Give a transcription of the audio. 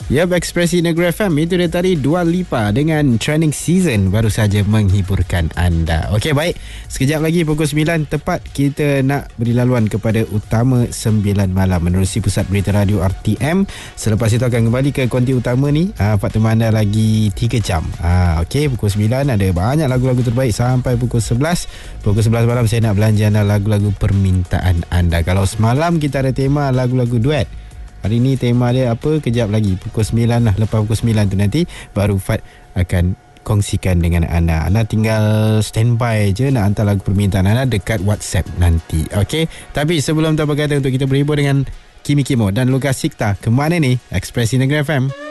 Yap, Ekspresi Negeri FM itu dia tadi Dua Lipa dengan Trending Season baru saja menghiburkan anda. Okey, baik. Sekejap lagi pukul 9 tepat kita nak beri laluan kepada Utama 9 Malam menerusi Pusat Berita Radio RTM. Selepas itu akan kembali ke konti utama ni. Fakta anda lagi 3 jam. Okey, pukul 9 ada banyak lagu-lagu terbaik sampai pukul 11. Pukul 11 malam saya nak belanja anda lagu-lagu permintaan anda. Kalau semalam kita ada tema lagu-lagu duet, hari ni tema dia apa? Kejap lagi pukul 9 lah. Lepas pukul 9 tu nanti baru Fat akan kongsikan dengan anda. Anda tinggal standby je nak hantar lagu permintaan anda dekat WhatsApp nanti. Okey. Tapi sebelum tu apa kata untuk kita berhibur dengan Kimi Kimo dan Lukas Sikta. Ke mana ni? Ekspresi Negeri FM.